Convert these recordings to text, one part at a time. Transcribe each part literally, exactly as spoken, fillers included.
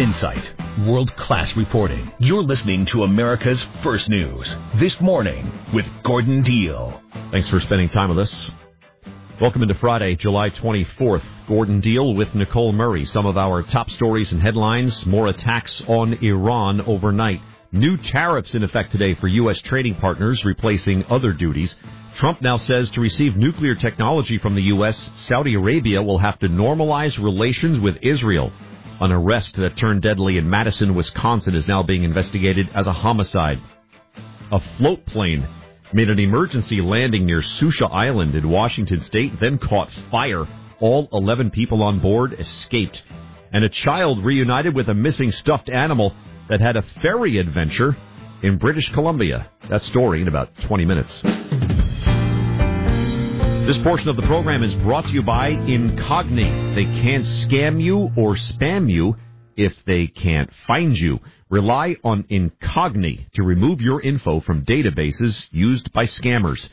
insight, world-class reporting. You're listening to America's First News This Morning with Gordon Deal. Thanks for spending time with us. Welcome into Friday, July twenty-fourth. Gordon Deal with Nicole Murray. Some of our top stories and headlines. More attacks on Iran overnight. New tariffs in effect today for U S trading partners, replacing other duties. Trump now says to receive nuclear technology from the U S, Saudi Arabia will have to normalize relations with Israel. An arrest that turned deadly in Madison, Wisconsin is now being investigated as a homicide. A float plane made an emergency landing near Susha Island in Washington State, then caught fire. All eleven people on board escaped. And a child reunited with a missing stuffed animal that had a ferry adventure in British Columbia. That story in about twenty minutes. This portion of the program is brought to you by Incogni. They can't scam you or spam you if they can't find you. Rely on Incogni to remove your info from databases used by scammers.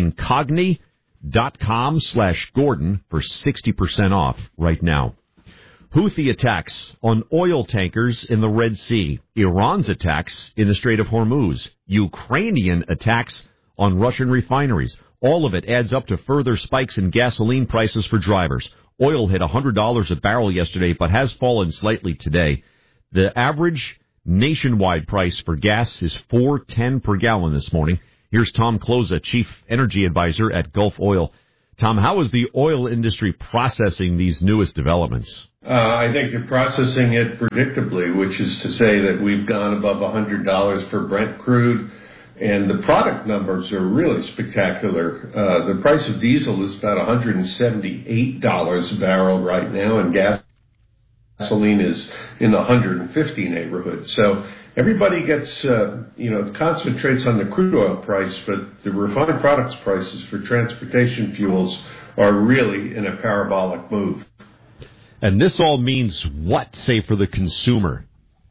Incogni.com slash Gordon for sixty percent off right now. Houthi attacks on oil tankers in the Red Sea. Iran's attacks in the Strait of Hormuz. Ukrainian attacks on Russian refineries. All of it adds up to further spikes in gasoline prices for drivers. Oil hit one hundred dollars a barrel yesterday, but has fallen slightly today. The average nationwide price for gas is four dollars and ten cents per gallon this morning. Here's Tom Kloza, Chief Energy Advisor at Gulf Oil. Tom, how is the oil industry processing these newest developments? Uh, I think they're processing it predictably, which is to say that we've gone above one hundred dollars for Brent crude, and the product numbers are really spectacular. Uh, the price of diesel is about one hundred seventy-eight dollars a barrel right now, and gas gasoline is in the one hundred fifty neighborhood. So everybody gets, uh, you know, concentrates on the crude oil price, but the refined products prices for transportation fuels are really in a parabolic move. And this all means what, say, for the consumer?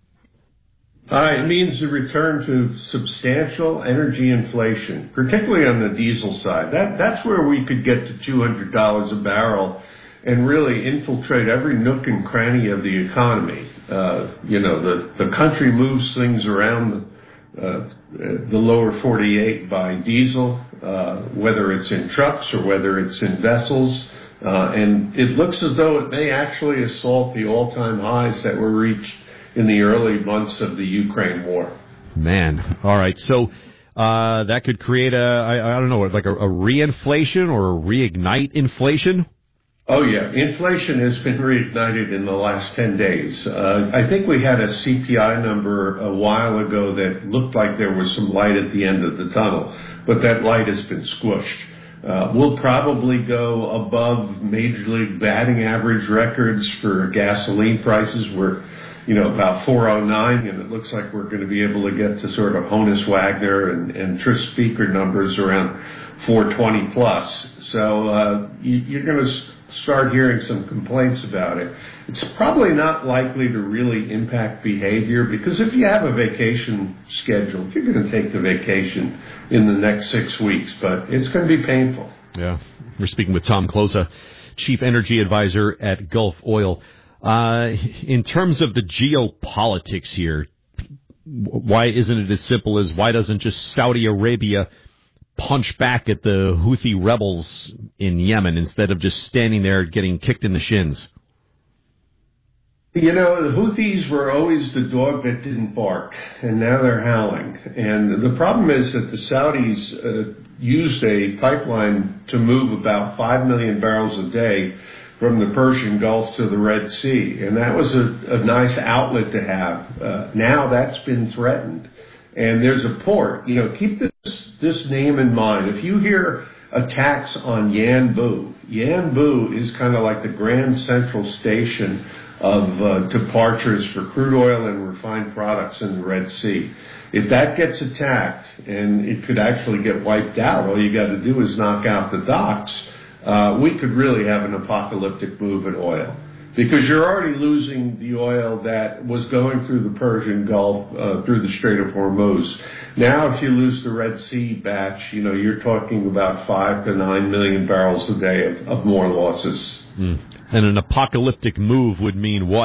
Uh, it means the return to substantial energy inflation, particularly on the diesel side. That That's where we could get to two hundred dollars a barrel and really infiltrate every nook and cranny of the economy. Uh, you know, the, the country moves things around uh, the lower forty-eight by diesel, uh, whether it's in trucks or whether it's in vessels. Uh, and it looks as though it may actually assault the all-time highs that were reached in the early months of the Ukraine war. Man. All right. So uh, that could create a, I, I don't know, like a, a reinflation or a reignite inflation? Oh, yeah. Inflation has been reignited in the last ten days. Uh, I think we had a C P I number a while ago that looked like there was some light at the end of the tunnel, but that light has been squished. Uh, we'll probably go above Major League batting average records for gasoline prices. We're, you know, about four oh nine, and it looks like we're going to be able to get to sort of Honus Wagner and, and Tris Speaker numbers around four twenty plus. So uh, you, you're going to start hearing some complaints about it. It's probably not likely to really impact behavior, because if you have a vacation scheduled, you're going to take the vacation in the next six weeks, but it's going to be painful. Yeah. We're speaking with Tom Kloza, Chief Energy Advisor at Gulf Oil. Uh, in terms of the geopolitics here, why isn't it as simple as why doesn't just Saudi Arabia punch back at the Houthi rebels in Yemen instead of just standing there getting kicked in the shins? You know, the Houthis were always the dog that didn't bark, and now they're howling. And the problem is that the Saudis uh, used a pipeline to move about five million barrels a day from the Persian Gulf to the Red Sea, and that was a, a nice outlet to have. Uh, now that's been threatened. And there's a port. You know, keep this this name in mind. If you hear attacks on Yanbu, Yanbu is kind of like the Grand Central Station of uh, departures for crude oil and refined products in the Red Sea. If that gets attacked, and it could actually get wiped out, all you got to do is knock out the docks, uh, we could really have an apocalyptic move in oil. Because you're already losing the oil that was going through the Persian Gulf, uh, through the Strait of Hormuz. Now, if you lose the Red Sea batch, you know, you're talking about five to nine million barrels a day of, of more losses. Mm. And an apocalyptic move would mean what?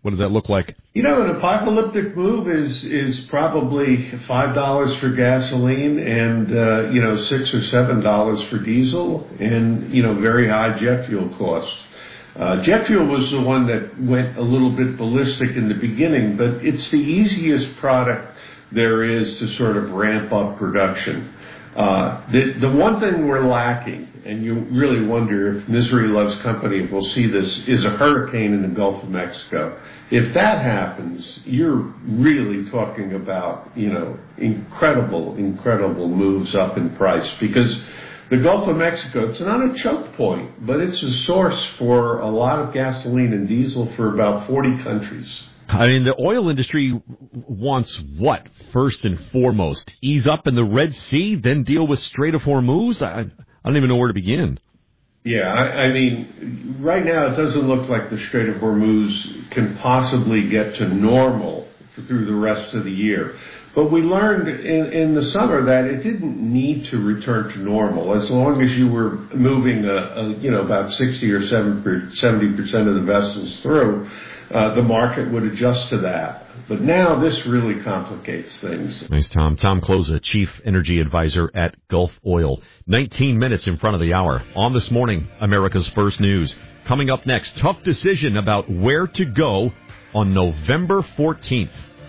What does that look like? You know, an apocalyptic move is is probably five dollars for gasoline and, uh, you know, six or seven dollars for diesel and, you know, very high jet fuel costs. Uh, jet fuel was the one that went a little bit ballistic in the beginning, but it's the easiest product there is to sort of ramp up production. Uh, the, the one thing we're lacking, and you really wonder if Misery Loves Company will see this, is a hurricane in the Gulf of Mexico. If that happens, you're really talking about, you know, incredible, incredible moves up in price, because the Gulf of Mexico, it's not a choke point, but it's a source for a lot of gasoline and diesel for about forty countries. I mean, the oil industry wants what, first and foremost? Ease up in the Red Sea, then deal with Strait of Hormuz? I, I don't even know where to begin. Yeah, I, I mean, right now it doesn't look like the Strait of Hormuz can possibly get to normal through the rest of the year. But we learned in, in the summer that it didn't need to return to normal as long as you were moving, a, a, you know, about sixty or seventy percent of the vessels through. Uh, the market would adjust to that. But now this really complicates things. Nice, Tom. Tom Kloza, Chief Energy Advisor at Gulf Oil. nineteen minutes in front of the hour. On This Morning, America's First News. Coming up next, tough decision about where to go on November fourteenth.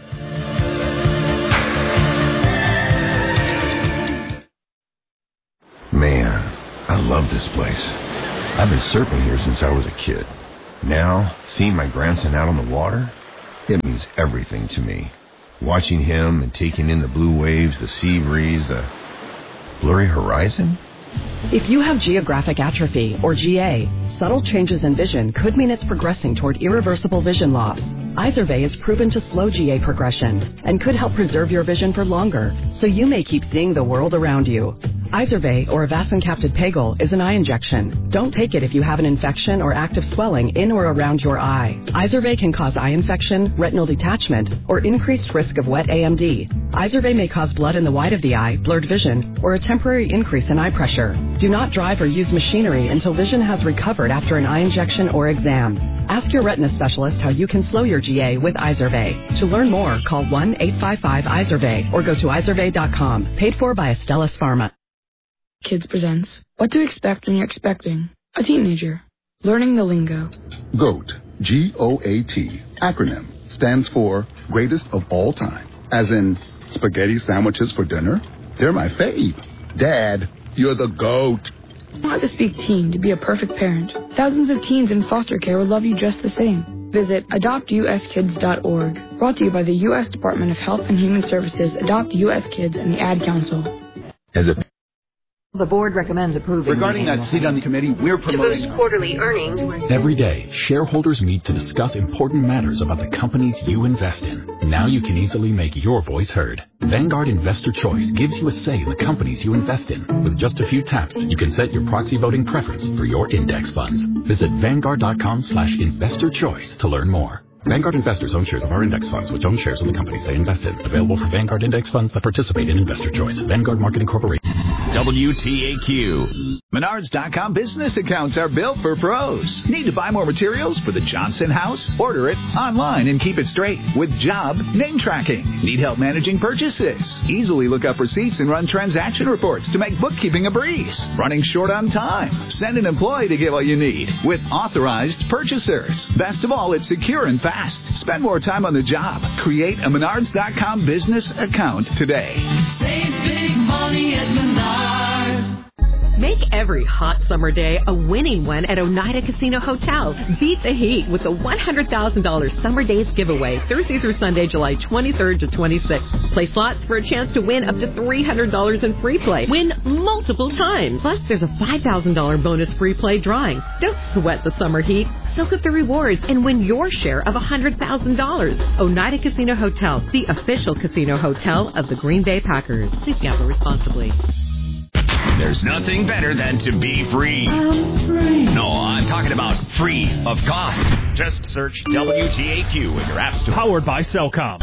Man, I love this place. I've been surfing here since I was a kid. Now, seeing my grandson out on the water, it means everything to me. Watching him and taking in the blue waves, the sea breeze, the blurry horizon. If you have geographic atrophy, or G A, subtle changes in vision could mean it's progressing toward irreversible vision loss. Izervay is proven to slow G A progression and could help preserve your vision for longer, so you may keep seeing the world around you. Izervay, or avacincaptad pegol, is an eye injection. Don't take it if you have an infection or active swelling in or around your eye. Izervay can cause eye infection, retinal detachment, or increased risk of wet A M D. Izervay may cause blood in the white of the eye, blurred vision, or a temporary increase in eye pressure. Do not drive or use machinery until vision has recovered after an eye injection or exam. Ask your retina specialist how you can slow your G A with Izervay. To learn more, call one eight five five Izervay or go to izervay dot com. Paid for by Astellas Pharma. Kids presents What to Expect When You're Expecting a Teenager. Learning the lingo. GOAT, G O A T, acronym, stands for Greatest of All Time. As in, spaghetti sandwiches for dinner? They're my fave. Dad, you're the GOAT. Not to speak teen to be a perfect parent. Thousands of teens in foster care would love you just the same. Visit adopt u s kids dot org. Brought to you by the U S Department of Health and Human Services, Adopt U S Kids, and the Ad Council. As a The board recommends approving. Regarding that seat on the committee, we're promoting to boost quarterly earnings. Every day, shareholders meet to discuss important matters about the companies you invest in. Now you can easily make your voice heard. Vanguard Investor Choice gives you a say in the companies you invest in. With just a few taps, you can set your proxy voting preference for your index funds. Visit vanguard dot com slash investor choice to learn more. Vanguard investors own shares of our index funds, which own shares of the companies they invest in. Available for Vanguard index funds that participate in Investor Choice. Vanguard Marketing Corporation. W T A Q. Menards dot com business accounts are built for pros. Need to buy more materials for the Johnson house? Order it online and keep it straight with job name tracking. Need help managing purchases? Easily look up receipts and run transaction reports to make bookkeeping a breeze. Running short on time? Send an employee to get what you need with authorized purchasers. Best of all, it's secure and fast. Spend more time on the job. Create a Menards dot com business account today. Save big money at Menards. Make every hot summer day a winning one at Oneida Casino Hotel. Beat the heat with the one hundred thousand dollars Summer Days giveaway Thursday through Sunday, July twenty-third to twenty-sixth. Play slots for a chance to win up to three hundred dollars in free play. Win multiple times. Plus, there's a five thousand dollars bonus free play drawing. Don't sweat the summer heat. Soak up the rewards and win your share of one hundred thousand dollars. Oneida Casino Hotel, the official casino hotel of the Green Bay Packers. Please gamble responsibly. There's nothing better than to be free. I'm free. No, I'm talking about free of cost. Just search W T A Q in your app store. Powered by Cellcom.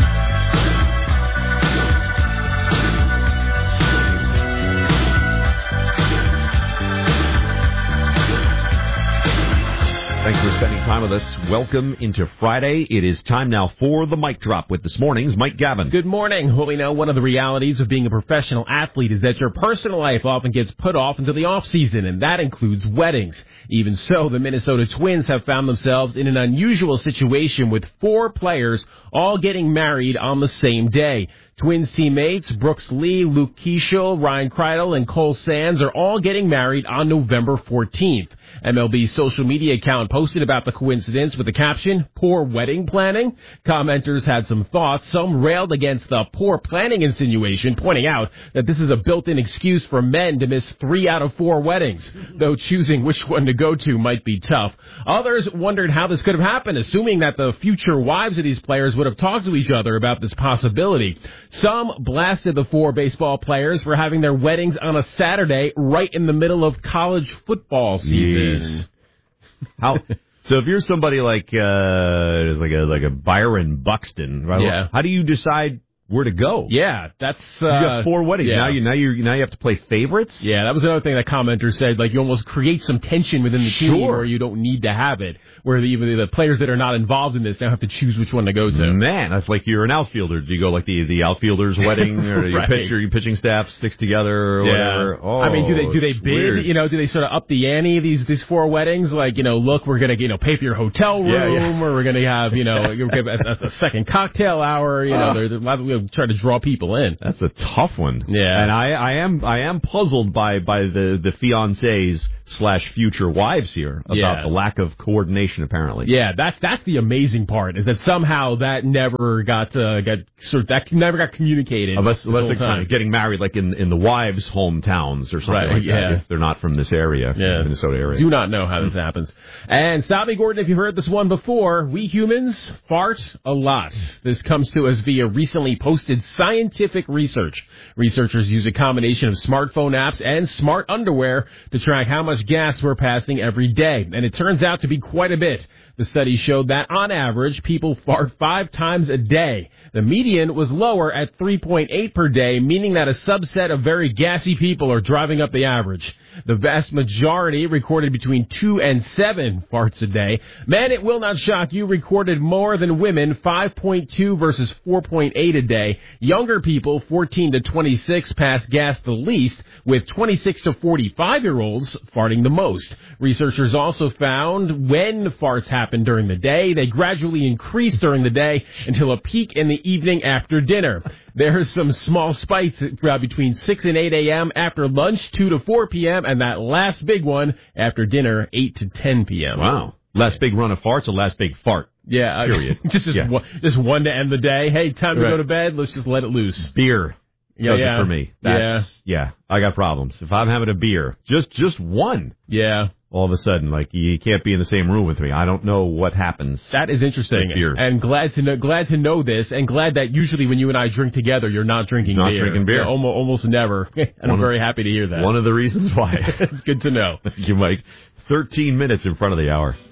Thanks for spending time with us. Welcome into Friday. It is time now for the Mic Drop with this morning's Mike Gavin. Good morning. Well, we know one of the realities of being a professional athlete is that your personal life often gets put off until the off season, and that includes weddings. Even so, the Minnesota Twins have found themselves in an unusual situation with four players all getting married on the same day. Twins teammates Brooks Lee, Luke Keeschel, Ryan Kreidel, and Cole Sands are all getting married on November fourteenth. M L B's social media account posted about the coincidence with the caption, "Poor wedding planning." Commenters had some thoughts. Some railed against the poor planning insinuation, pointing out that this is a built-in excuse for men to miss three out of four weddings, though choosing which one to go to might be tough. Others wondered how this could have happened, assuming that the future wives of these players would have talked to each other about this possibility. Some blasted the four baseball players for having their weddings on a Saturday right in the middle of college football season. Jeez. How? So if you're somebody like uh, like a like a Byron Buxton, right? Yeah. How do you decide where to go? Yeah, that's uh, you got four weddings yeah. now. You now you now you have to play favorites. Yeah, that was another thing that commenter said. Like you almost create some tension within the team Sure. where you don't need to have it. Where the, even the players that are not involved in this now have to choose which one to go to. Man, that's like you're an outfielder. Do you go like the the outfielder's wedding, or your Right. pitcher, your pitching staff sticks together, or Yeah. whatever? Oh, I mean, do they do they it's bid? weird. You know, do they sort of up the ante these these four weddings? Like, you know, look, we're gonna you know pay for your hotel room, Yeah, yeah. or we're gonna have you know you're gonna have a, a second cocktail hour. You know, Oh. they're, they're we'll try to draw people in. That's a tough one. Yeah. And I, I am I am puzzled by, by the, the fiancés slash future wives here about Yeah. the lack of coordination, apparently. Yeah, that's that's the amazing part is that somehow that never got uh, got sort of, that never got communicated. Unless, this unless whole they're kind time. of getting married like in, in the wives' hometowns or something Right, like yeah. that, if they're not from this area, Yeah. the Minnesota area. Do not know how this happens. And stop me, Gordon, if you've heard this one before. We humans fart a lot. This comes to us via recently posted scientific research. Researchers use a combination of smartphone apps and smart underwear to track how much gas we're passing every day. And it turns out to be quite a bit. The study showed that, on average, people fart five times a day. The median was lower at three point eight per day, meaning that a subset of very gassy people are driving up the average. The vast majority recorded between two and seven farts a day. Men, it will not shock you, recorded more than women, five point two versus four point eight a day. Younger people, fourteen to twenty-six, pass gas the least, with twenty-six to forty-five-year-olds farting the most. Researchers also found when farts happen during the day, they gradually increase during the day until a peak in the evening after dinner. There's some small spikes uh, between six and eight a.m. after lunch, two to four p.m., and that last big one after dinner, eight to ten p.m. Wow. Last big run of farts or last big fart? Yeah. Period. just, just, Yeah. one, just one to end the day. Hey, time to Right. go to bed. Let's just let it loose. Beer. Yeah, does yeah. it for me. That's, yeah. yeah, I got problems. If I'm having a beer, just just one, Yeah. all of a sudden, like, you can't be in the same room with me. I don't know what happens. That is interesting. With beer. And glad to know, glad to know this, and glad that usually when you and I drink together, you're not drinking Not beer. drinking beer. Yeah, almost, almost never. And One I'm of- very happy to hear that. One of the reasons why. It's good to know. Thank you, Mike. thirteen minutes in front of the hour.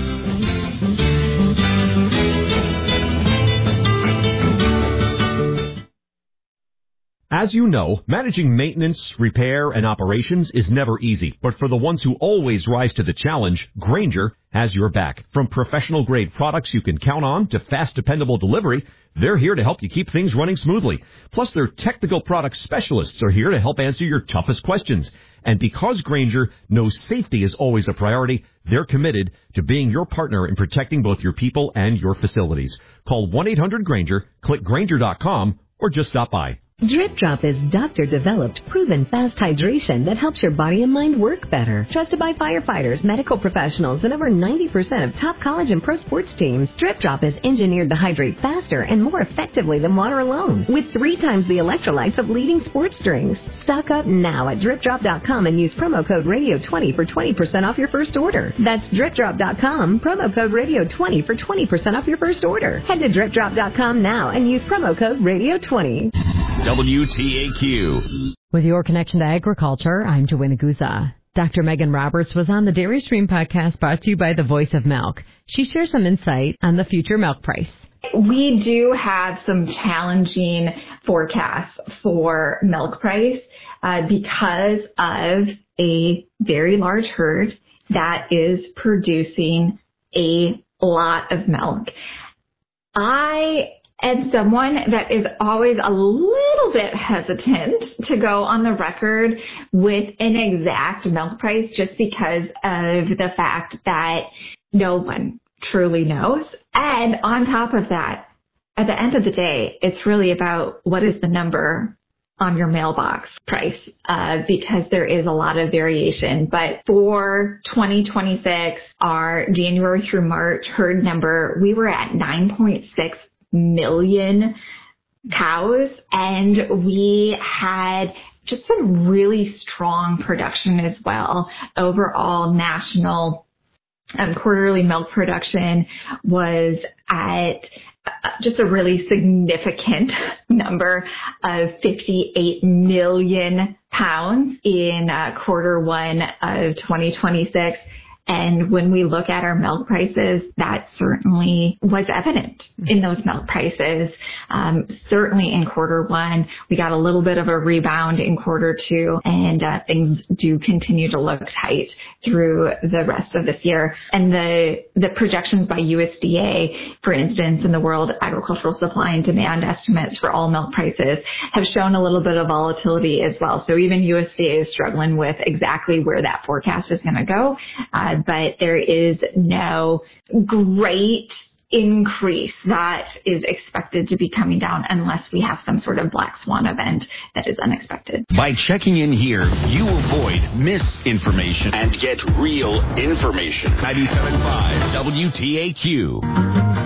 As you know, managing maintenance, repair, and operations is never easy. But for the ones who always rise to the challenge, Grainger has your back. From professional-grade products you can count on to fast, dependable delivery, they're here to help you keep things running smoothly. Plus, their technical product specialists are here to help answer your toughest questions. And because Grainger knows safety is always a priority, they're committed to being your partner in protecting both your people and your facilities. Call one eight hundred Grainger, click Grainger dot com, or just stop by. Drip Drop is doctor-developed, proven fast hydration that helps your body and mind work better. Trusted by firefighters, medical professionals, and over ninety percent of top college and pro sports teams, Drip Drop is engineered to hydrate faster and more effectively than water alone, with three times the electrolytes of leading sports drinks. Stock up now at drip drop dot com and use promo code radio twenty for twenty percent off your first order. That's drip drop dot com, promo code radio twenty for twenty percent off your first order. Head to drip drop dot com now and use promo code radio twenty. W T A Q. With your connection to agriculture, I'm Joanna Guza. Doctor Megan Roberts was on the Dairy Stream podcast brought to you by the Voice of Milk. She shares some insight on the future milk price. We do have some challenging forecasts for milk price uh, because of a very large herd that is producing a lot of milk. I am someone that is always a little bit hesitant to go on the record with an exact milk price just because of the fact that no one truly knows. And on top of that, at the end of the day, it's really about what is the number on your mailbox price, uh, because there is a lot of variation. But for twenty twenty-six, our January through March herd number, we were at nine point six million cows, and we had just some really strong production as well. Overall national um, quarterly milk production was at just a really significant number of fifty-eight million pounds in uh, quarter one of twenty twenty-six. And when we look at our milk prices, that certainly was evident in those milk prices. Um, certainly in quarter one, we got a little bit of a rebound in quarter two, and uh, things do continue to look tight through the rest of this year. And the the projections by U S D A, for instance, in the World Agricultural Supply and Demand estimates for all milk prices have shown a little bit of volatility as well. So even U S D A is struggling with exactly where that forecast is going to go. Uh, but there is no great increase that is expected to be coming down unless we have some sort of black swan event that is unexpected. By checking in here, you avoid misinformation and get real information. ninety-seven point five W T A Q. We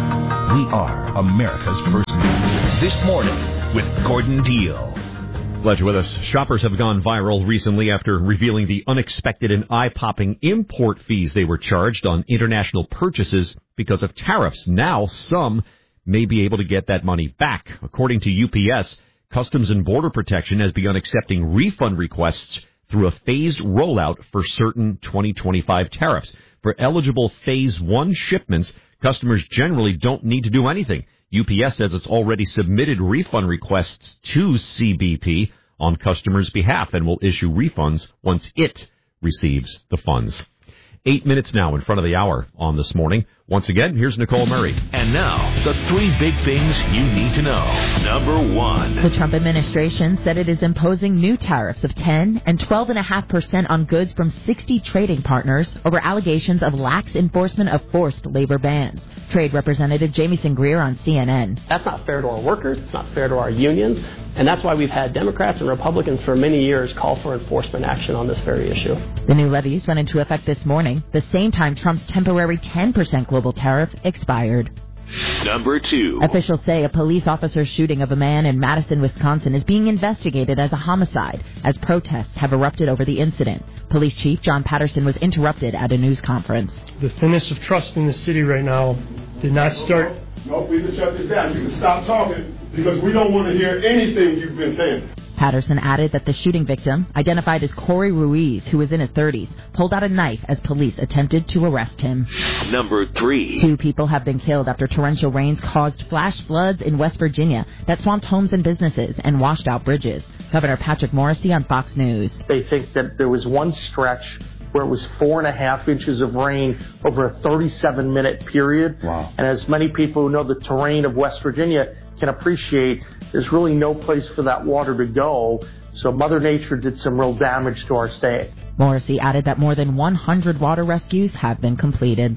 are America's First News. This morning with Gordon Deal. Glad you're with us. Shoppers have gone viral recently after revealing the unexpected and eye-popping import fees they were charged on international purchases because of tariffs. Now some may be able to get that money back. According to U P S, Customs and Border Protection has begun accepting refund requests through a phased rollout for certain twenty twenty-five tariffs. For eligible Phase one shipments, customers generally don't need to do anything. U P S says it's already submitted refund requests to C B P on customers' behalf and will issue refunds once it receives the funds. Eight minutes now in front of the hour on This Morning. Once again, here's Nicole Murray. And now, the three big things you need to know. Number one. The Trump administration said it is imposing new tariffs of ten and twelve point five percent on goods from sixty trading partners over allegations of lax enforcement of forced labor bans. Trade Representative Jamieson Greer on C N N. That's not fair to our workers. It's not fair to our unions. And that's why we've had Democrats and Republicans for many years call for enforcement action on this very issue. The new levies went into effect this morning, the same time Trump's temporary ten percent global tariff expired. Number two. Officials say a police officer's shooting of a man in Madison, Wisconsin is being investigated as a homicide as protests have erupted over the incident. Police Chief John Patterson was interrupted at a news conference. The thinness of trust in the city right now did not start... No, we can shut this down. You can stop talking because we don't want to hear anything you've been saying. Patterson added that the shooting victim, identified as Corey Ruiz, who was in his thirties, pulled out a knife as police attempted to arrest him. Number three. Two people have been killed after torrential rains caused flash floods in West Virginia that swamped homes and businesses and washed out bridges. Governor Patrick Morrisey on Fox News. They think that there was one stretch where it was four and a half inches of rain over a thirty-seven minute period. Wow. And as many people who know the terrain of West Virginia can appreciate, there's really no place for that water to go. So Mother Nature did some real damage to our state. Morrissey added that more than one hundred water rescues have been completed.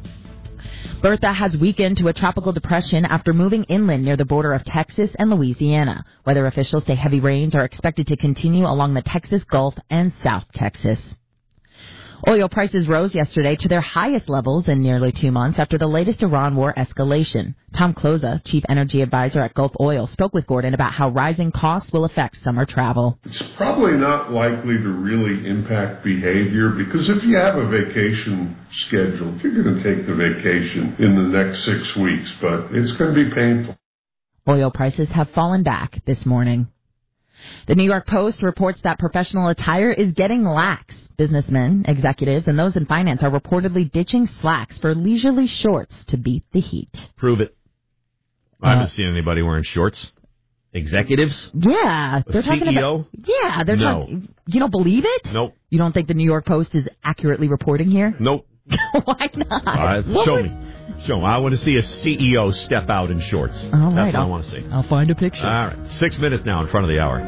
Bertha has weakened to a tropical depression after moving inland near the border of Texas and Louisiana. Weather officials say heavy rains are expected to continue along the Texas Gulf and South Texas. Oil prices rose yesterday to their highest levels in nearly two months after the latest Iran war escalation. Tom Kloza, chief energy advisor at Gulf Oil, spoke with Gordon about how rising costs will affect summer travel. It's probably not likely to really impact behavior because if you have a vacation scheduled, you're going to take the vacation in the next six weeks, but it's going to be painful. Oil prices have fallen back this morning. The New York Post reports that professional attire is getting lax. Businessmen, executives, and those in finance are reportedly ditching slacks for leisurely shorts to beat the heat. Prove it. I Uh, haven't seen anybody wearing shorts. Executives? Yeah, they're A talking C E O? about. Yeah, they're No. talking. You don't believe it? Nope. You don't think the New York Post is accurately reporting here? Nope. Why not? Uh, show would... me. Show me. I want to see a C E O step out in shorts. All right. That's what I'll, I want to see. I'll find a picture. All right. Six minutes now in front of the hour.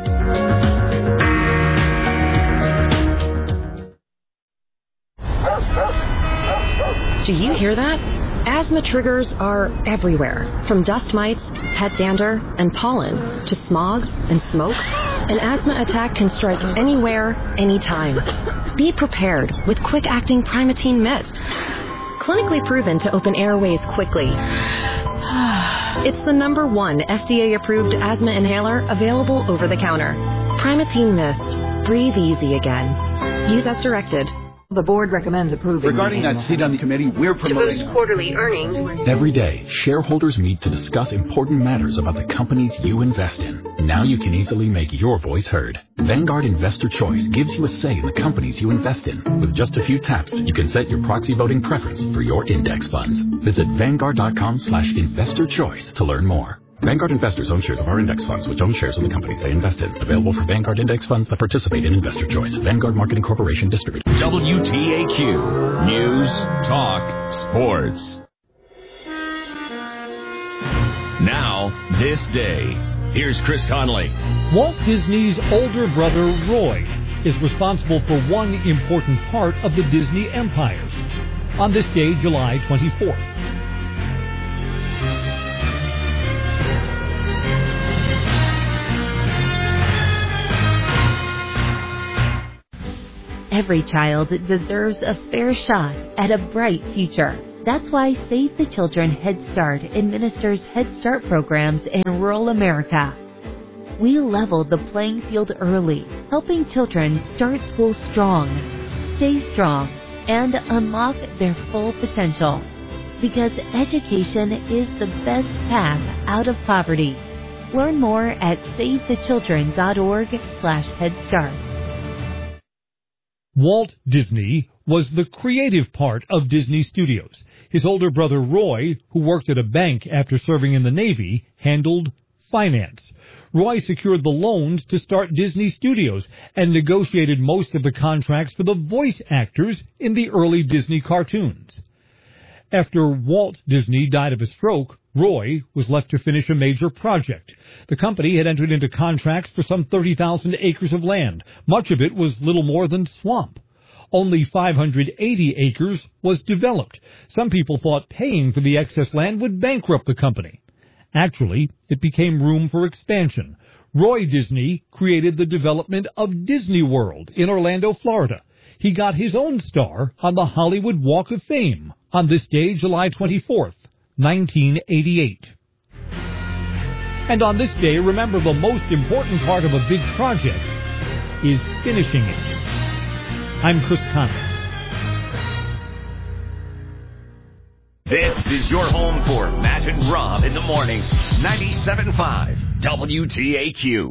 Do you hear that? Asthma triggers are everywhere, from dust mites, pet dander, and pollen, to smog and smoke. An asthma attack can strike anywhere, anytime. Be prepared with quick-acting Primatene Mist. Clinically proven to open airways quickly. It's the number one F D A-approved asthma inhaler available over the counter. Primatene Mist. Breathe easy again. Use as directed. The board recommends approving. Regarding that seat on the committee, we're promoting to boost quarterly earnings. Every day, shareholders meet to discuss important matters about the companies you invest in. Now you can easily make your voice heard. Vanguard Investor Choice gives you a say in the companies you invest in. With just a few taps, you can set your proxy voting preference for your index funds. Visit Vanguard.com slash investor choice to learn more. Vanguard investors own shares of our index funds, which own shares in the companies they invest in. Available for Vanguard index funds that participate in Investor Choice. Vanguard Marketing Corporation distributor. W T A Q News, Talk, Sports. Now, this day. Here's Chris Conley. Walt Disney's older brother, Roy, is responsible for one important part of the Disney empire. On this day, July twenty-fourth. Every child deserves a fair shot at a bright future. That's why Save the Children Head Start administers Head Start programs in rural America. We leveled the playing field early, helping children start school strong, stay strong, and unlock their full potential. Because education is the best path out of poverty. Learn more at savethechildren.org slash Head Start. Walt Disney was the creative part of Disney Studios. His older brother Roy, who worked at a bank after serving in the Navy, handled finance. Roy secured the loans to start Disney Studios and negotiated most of the contracts for the voice actors in the early Disney cartoons. After Walt Disney died of a stroke, Roy was left to finish a major project. The company had entered into contracts for some thirty thousand acres of land. Much of it was little more than swamp. Only five hundred eighty acres was developed. Some people thought paying for the excess land would bankrupt the company. Actually, it became room for expansion. Roy Disney created the development of Disney World in Orlando, Florida. He got his own star on the Hollywood Walk of Fame on this day, July twenty-fourth, nineteen eighty-eight. And on this day, remember, the most important part of a big project is finishing it. I'm Chris Conley. This is your home for Matt and Rob in the morning. ninety-seven point five W T A Q.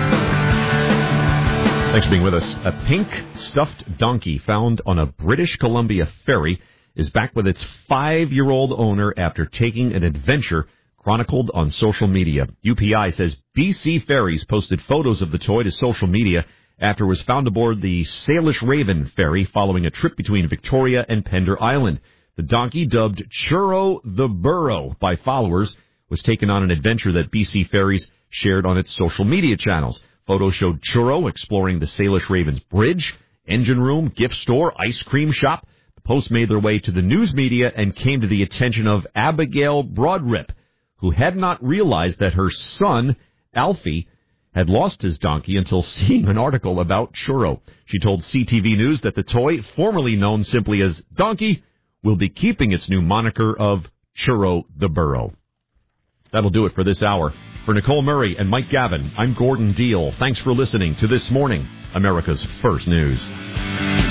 Thanks for being with us. A pink stuffed donkey found on a British Columbia ferry is back with its five-year-old owner after taking an adventure chronicled on social media. U P I says B C Ferries posted photos of the toy to social media after it was found aboard the Salish Raven ferry following a trip between Victoria and Pender Island. The donkey, dubbed Churro the Burro by followers, was taken on an adventure that B C Ferries shared on its social media channels. Photos showed Churro exploring the Salish Raven's bridge, engine room, gift store, ice cream shop. The posts made their way to the news media and came to the attention of Abigail Broadrip, who had not realized that her son, Alfie, had lost his donkey until seeing an article about Churro. She told C T V News that the toy, formerly known simply as Donkey, will be keeping its new moniker of Churro the Burro. That'll do it for this hour. For Nicole Murray and Mike Gavin, I'm Gordon Deal. Thanks for listening to This Morning, America's First News.